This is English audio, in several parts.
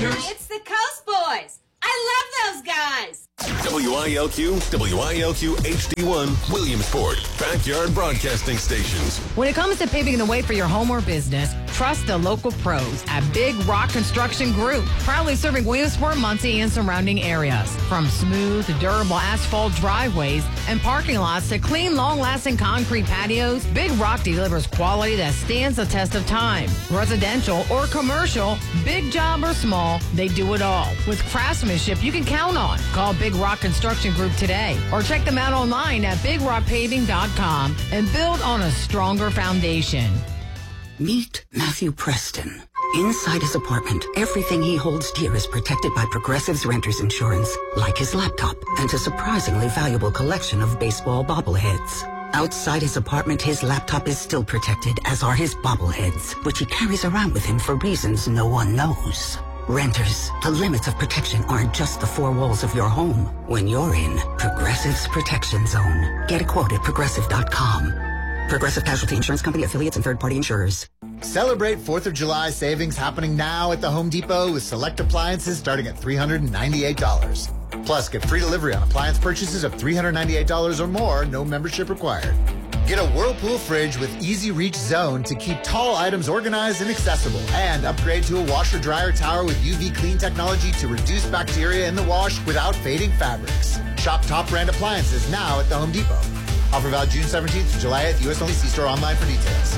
Renters? It's the Coast Boys. I love those guys. WILQ, WILQ HD1, Williamsport, backyard broadcasting stations. When it comes to paving the way for your home or business, trust the local pros at Big Rock Construction Group, proudly serving Williamsport, Muncie, and surrounding areas. From smooth, durable asphalt driveways and parking lots to clean, long-lasting concrete patios, Big Rock delivers quality that stands the test of time. Residential or commercial, big job or small, they do it all. With craftsmanship you can count on. Call Big Rock Construction Group today or check them out online at bigrockpaving.com and build on a stronger foundation. Meet Matthew Preston. Inside his apartment, everything he holds dear is protected by Progressive's Renters Insurance, like his laptop and a surprisingly valuable collection of baseball bobbleheads. Outside his apartment, his laptop is still protected, as are his bobbleheads, which he carries around with him for reasons no one knows. Renters, the limits of protection aren't just the four walls of your home. When you're in Progressive's Protection Zone, get a quote at Progressive.com. Progressive Casualty Insurance Company, affiliates, and third-party insurers. Celebrate 4th of July savings happening now at the Home Depot with select appliances starting at $398. Plus, get free delivery on appliance purchases of $398 or more, no membership required. Get a Whirlpool fridge with Easy Reach Zone to keep tall items organized and accessible. And upgrade to a washer-dryer tower with UV clean technology to reduce bacteria in the wash without fading fabrics. Shop top brand appliances now at the Home Depot. Offer valid June 17th to July 8th. U.S. only. See store online for details.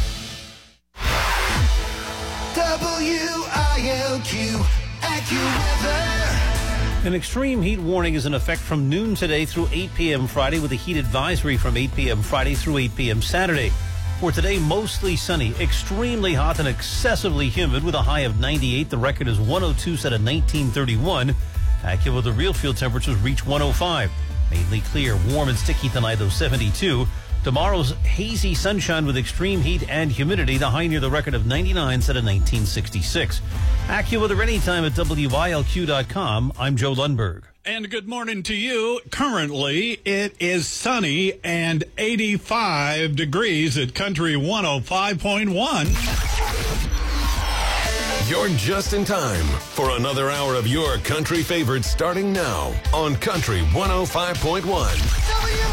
WILQ AccuWeather. An extreme heat warning is in effect from noon today through 8 p.m. Friday, with a heat advisory from 8 p.m. Friday through 8 p.m. Saturday. For today, mostly sunny, extremely hot and excessively humid with a high of 98. The record is 102 set at 1931. AccuWeather real field temperatures reach 105. Mainly clear, warm and sticky tonight, though 72. Tomorrow's hazy sunshine with extreme heat and humidity. The high near the record of 99 set at 1966. AccuWeather anytime at WILQ.com. I'm Joe Lundberg. And good morning to you. Currently, it is sunny and 85 degrees at Country 105.1. You're just in time for another hour of your country favorites starting now on Country 105.1.